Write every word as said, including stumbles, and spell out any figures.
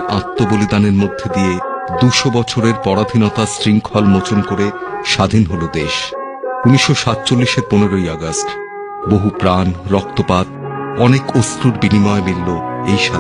আত্মবলিদানের মধ্যে দিয়ে দুশো বছরের পরাধীনতার শৃঙ্খল মোচন করে স্বাধীন হল দেশ। উনিশশো সাতচল্লিশের পনেরোই আগস্ট বহু প্রাণ, রক্তপাত, অনেক অশ্রুর বিনিময়ে মিলল এই